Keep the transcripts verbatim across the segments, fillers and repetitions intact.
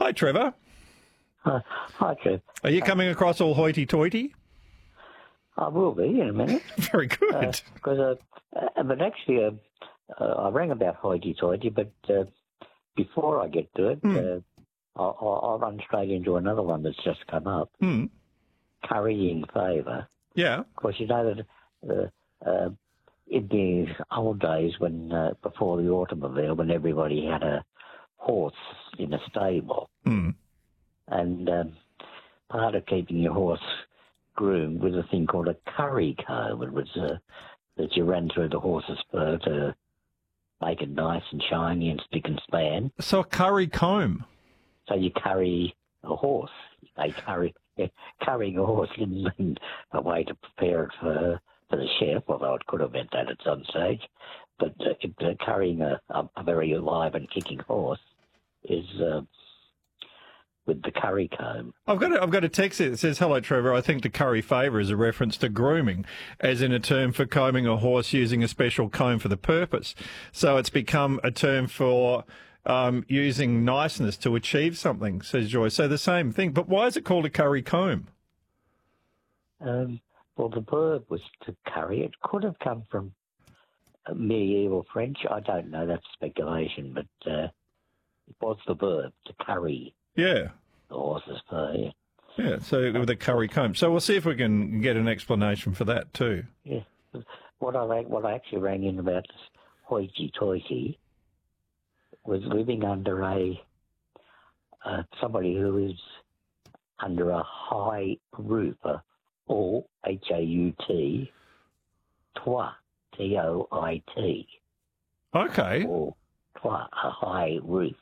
Hi, Trevor. Uh, hi, Trev. Are you coming across all hoity-toity? I will be in a minute. Very good. Because, uh, uh, uh, but actually, uh, uh, I rang about hoity-toity, but uh, before I get to it, Hmm. uh, I'll, I'll I'll run straight into another one that's just come up. Hmm. Currying favour. Yeah. Of course, you know that uh, uh, in the old days, when uh, before the automobile, when everybody had a horse in a stable, Hmm. and um, part of keeping your horse groomed was a thing called a curry comb. It was uh, that you ran through the horse's fur to make it nice and shiny and spick and span. So a curry comb. So you curry a horse. They curry currying a horse didn't mean a way to prepare it for for the chef, although it could have meant that at some stage. But uh, it, uh, currying a, a, a very alive and kicking horse is uh, with the curry comb. I've got a, I've got a text here that says, "Hello, Trevor. I think the curry favour is a reference to grooming, as in a term for combing a horse using a special comb for the purpose. So it's become a term for um, using niceness to achieve something," says Joyce. So the same thing. But why is it called a curry comb? Um, well, the verb was to curry. It could have come from medieval French. I don't know. That's speculation. But uh, it was the verb to curry Yeah. the horse's fur. Yeah. Yeah, so with a curry comb. So we'll see if we can get an explanation for that too. Yeah. What I rang, what I actually rang in about this hoity-toity was living under a uh, somebody who is under a high roof, uh, or H A U T, toit, T O I T, Okay. or toit, a high roof.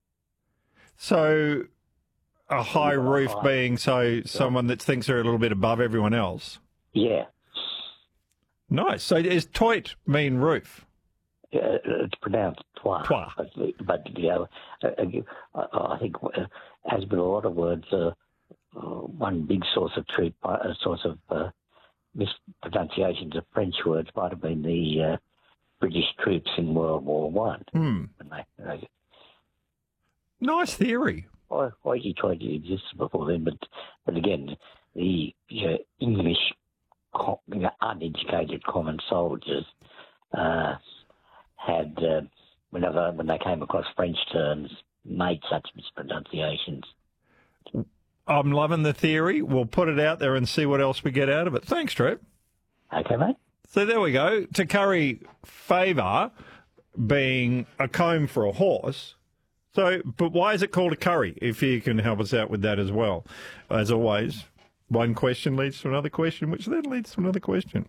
So a high You've got a roof high- being so someone that thinks they're a little bit above everyone else. Yeah. Nice. So does toit mean roof? Uh, it's pronounced toit. Toit. But, but you know, uh, uh, I think, uh, as with a lot of words, uh, uh, one big source of truth, uh, a source of uh, mispronunciations of French words might have been the uh, British troops in World War One. Hmm. And they, they, Nice theory. well, hoity-toity existed before then, but but again, the uh, English co- you know, uneducated common soldiers uh, had, uh, whenever when they came across French terms, made such mispronunciations. I'm loving the theory. We'll put it out there and see what else we get out of it. Thanks, Trev. Okay, mate? So there we go. To curry favour being a comb for a horse. So, but why is it called a curry? If you can help us out with that as well. As always, one question leads to another question, which then leads to another question.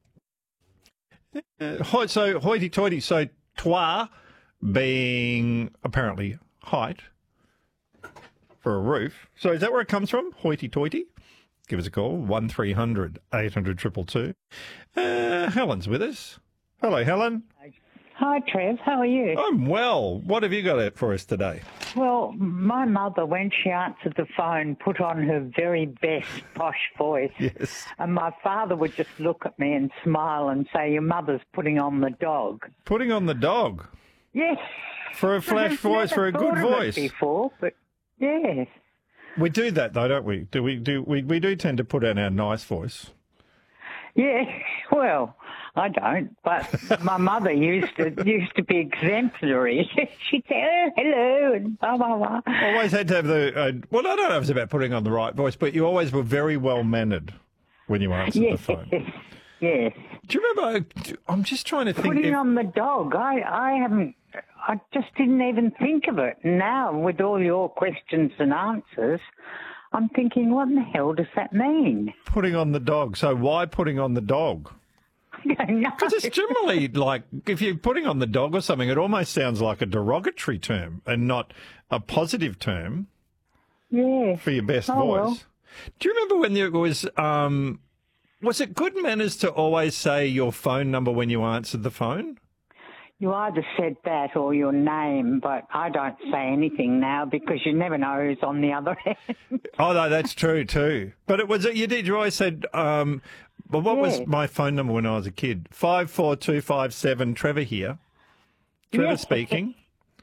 Uh, hoi- so hoity-toity. So toit being apparently height for a roof. So is that where it comes from? Hoity-toity? Give us a call, one three hundred eight hundred two two two. Uh, Helen's with us. Hello, Helen. Hi, Trev. How are you? I'm well. What have you got for us today? Well, my mother, when she answered the phone, put on her very best posh voice. Yes. And my father would just look at me and smile and say, your mother's putting on the dog. Putting on the dog. Yes. For a flash I've voice, never for a good thought of it voice. before, but yes. We do that though, don't we? Do we do we, we do tend to put on our nice voice. Yeah, well, I don't, but my mother used to used to be exemplary. She'd say, oh, hello, and blah, blah, blah. Always had to have the, uh, well, I don't know if it's about putting on the right voice, but you always were very well mannered when you answered Yes, the phone. yes. Do you remember, I'm just trying to think. Putting if- on the dog, I, I haven't, I just didn't even think of it. Now, with all your questions and answers, I'm thinking, what in the hell does that mean? Putting on the dog. So why putting on the dog? I don't know. Because it's generally like, if you're putting on the dog or something, it almost sounds like a derogatory term and not a positive term Yeah. for your best Oh, voice. well. Do you remember when there was, um, was it good manners to always say your phone number when you answered the phone? You either said that or your name, but I don't say anything now because you never know who's on the other end. Oh, no, that's true too. But it was, you did, you always said, um, well, what was Yeah. my phone number when I was a kid? five four two five seven, Trevor here. Trevor Yeah. speaking.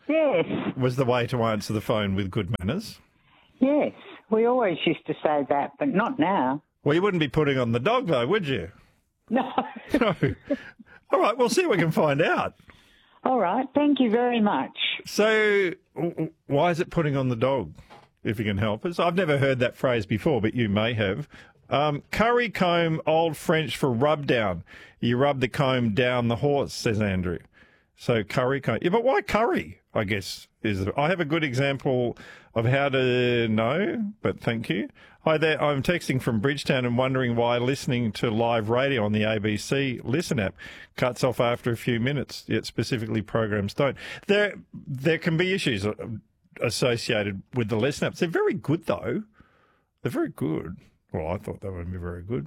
Yes, was the way to answer the phone with good manners. yes. We always used to say that, but not now. Well, you wouldn't be putting on the dog, though, would you? No. No. All right, we'll see if we can find out. All right. Thank you very much. So, w- why is it putting on the dog, if you can help us? I've never heard that phrase before, but you may have. Um, curry comb, Old French for rub down. You rub the comb down the horse, says Andrew. So, curry comb. Yeah, but why curry, I guess, is I have a good example of how to know, but thank you. Hi there, I'm texting from Bridgetown and wondering why listening to live radio on the A B C Listen app cuts off after a few minutes, yet specifically programs don't. There there can be issues associated with the Listen apps. They're very good, though. They're very good. Well, I thought they would be very good.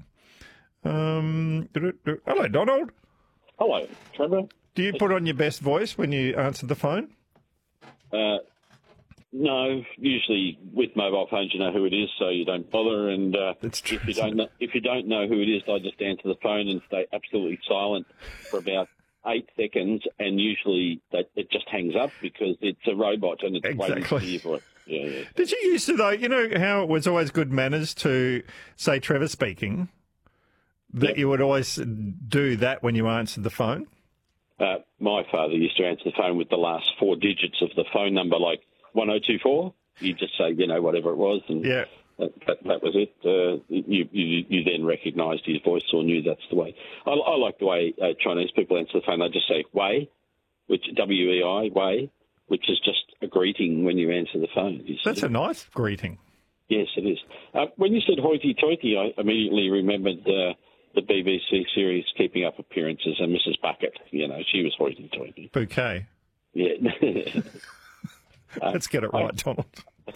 Um, hello, Donald. Hello, Trevor. Do you put on your best voice when you answer the phone? Uh, no, usually with mobile phones you know who it is, so you don't bother. And uh, That's true, if you isn't don't know, if you don't know who it is, I just answer the phone and stay absolutely silent for about eight seconds, and usually that it just hangs up because it's a robot and it's waiting Exactly. to hear for it. Yeah, yeah. Did you used to, though, you know how it was always good manners to say Trevor speaking, that Yep. you would always do that when you answered the phone? Uh, my father used to answer the phone with the last four digits of the phone number, like one oh two four. You just say, you know, whatever it was, and Yeah. that, that, that was it. Uh, you, you you then recognised his voice or knew that's the way. I, I like the way uh, Chinese people answer the phone. They just say "wei," which W E I wei, which is just a greeting when you answer the phone. You That's see. a nice greeting. Yes, it is. Uh, when you said hoity-toity, I immediately remembered uh, the B B C series Keeping Up Appearances and Missus Bucket. You know, she was hoity-toity. Bouquet. Yeah. Let's get it right, Donald.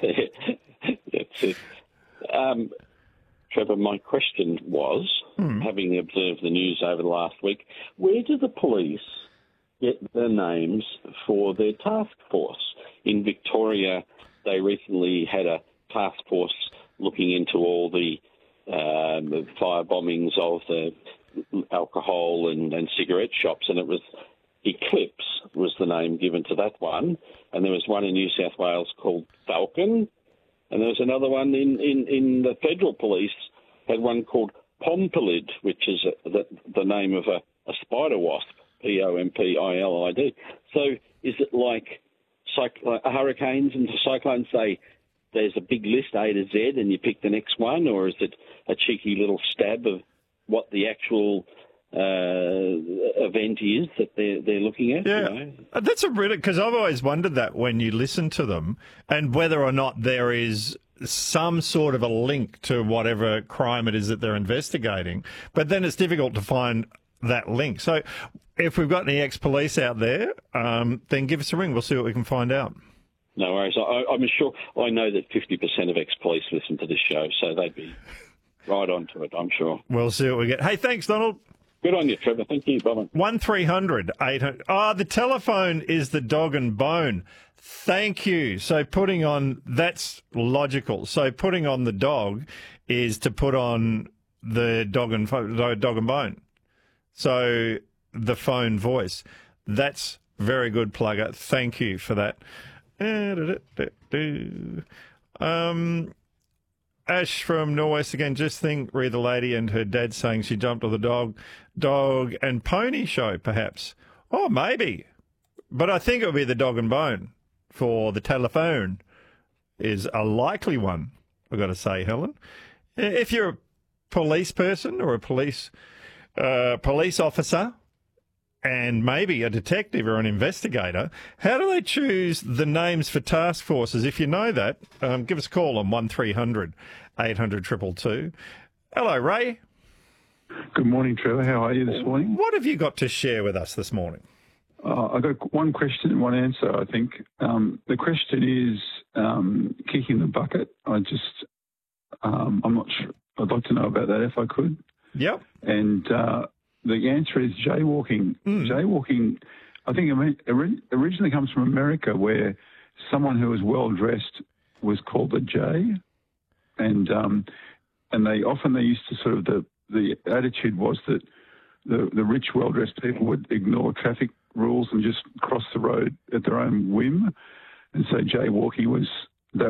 That's it. Um, Trevor, my question was, Hmm. having observed the news over the last week, where do the police get the names for their task force? In Victoria, they recently had a task force looking into all the, um, the fire bombings of the alcohol and, and cigarette shops, and it was Eclipse was the name given to that one. And there was one in New South Wales called Falcon. And there was another one in, in, in the federal police had one called Pompilid, which is a, the, the name of a, a spider wasp, P O M P I L I D. So is it like cycl- hurricanes and cyclones say there's a big list A to Z and you pick the next one, or is it a cheeky little stab of what the actual uh, event is that they're, they're looking at? Yeah, You know? Uh, that's a really, because I've always wondered that when you listen to them and whether or not there is some sort of a link to whatever crime it is that they're investigating. But then it's difficult to find that link. So if we've got any ex-police out there, um, then give us a ring. We'll see what we can find out. No worries. I, I'm sure. I know that fifty percent of ex-police listen to this show, so they'd be right onto it, I'm sure. We'll see what we get. Hey, thanks, Donald. Good on you, Trevor. Thank you. Bye-bye. one three hundred eight hundred. Ah, the telephone is the dog and bone. Thank you. So putting on, that's logical. So putting on the dog is to put on the dog and, pho- dog and bone. So the phone voice. That's very good, Plugger. Thank you for that. Um, Ash from Norwest again. Just think, read the lady and her dad saying she jumped on the dog, dog and pony show, perhaps. Oh, maybe. But I think it would be the dog and bone for the telephone is a likely one, I've got to say, Helen. If you're a police person or a police uh, police officer and maybe a detective or an investigator, how do they choose the names for task forces? If you know that, um, give us a call on one three hundred eight hundred two two two. Hello, Ray. Good morning, Trevor. How are you this morning? What have you got to share with us this morning? Uh, I've got one question and one answer, I think. Um, the question is um, kicking the bucket. I just, um, I'm not sure. I'd like to know about that if I could. Yep. And uh, the answer is jaywalking. Mm. Jaywalking, I think, it originally comes from America, where someone who was well-dressed was called a jay. And um, and they often, they used to sort of, the, the attitude was that the, the rich, well-dressed people would ignore traffic rules and just cross the road at their own whim. And so jaywalking was